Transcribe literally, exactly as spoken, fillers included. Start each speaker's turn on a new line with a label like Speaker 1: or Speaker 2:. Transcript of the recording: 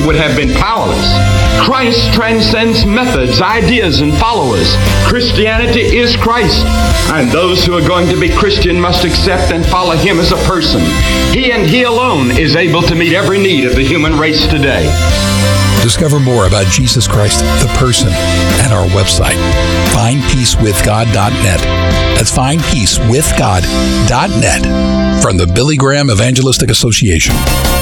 Speaker 1: would have been powerless. Christ transcends methods, ideas, and followers. Christianity is Christ, and those who are going to be Christian must accept and follow Him as a person. He and He alone is able to meet every need of the human race today.
Speaker 2: Discover more about Jesus Christ, the person, at our website, find peace with god dot net. That's find peace with god dot net from the Billy Graham Evangelistic Association.